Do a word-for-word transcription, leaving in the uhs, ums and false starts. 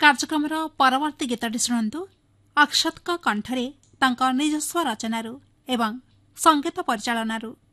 କାର୍ଯ୍ୟକ୍ରମର ପରବର୍ତ୍ତୀ ଗୀତଟି ଶୁଣନ୍ତୁ ଅକ୍ଷତଙ୍କ କଣ୍ଠରେ ତାଙ୍କ ନିଜସ୍ୱ ରଚନାରୁ ଏବଂ ସଙ୍ଗୀତ ପରିଚାଳନାରୁ।